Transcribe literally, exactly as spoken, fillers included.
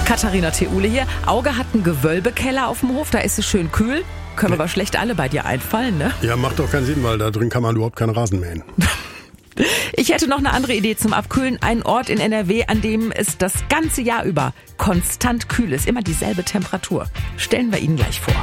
Katharina Theule hier. Auge hat einen Gewölbekeller auf dem Hof, da ist es schön kühl. Können wir aber schlecht alle bei dir einfallen, ne? Ja, macht doch keinen Sinn, weil da drin kann man überhaupt keinen Rasen mähen. Ich hätte noch eine andere Idee zum Abkühlen. Ein Ort in N R W, an dem es das ganze Jahr über konstant kühl ist. Immer dieselbe Temperatur. Stellen wir Ihnen gleich vor.